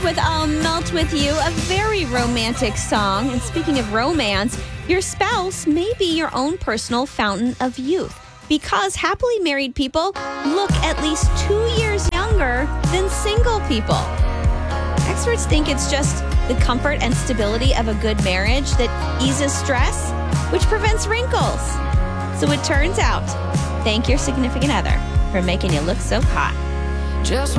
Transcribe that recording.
with I'll Melt With You, a very romantic song. And speaking of romance, your spouse may be your own personal fountain of youth because happily married people look at least 2 years younger than single people. Experts think it's just the comfort and stability of a good marriage that eases stress, which prevents wrinkles. So it turns out, thank your significant other for making you look so hot. Just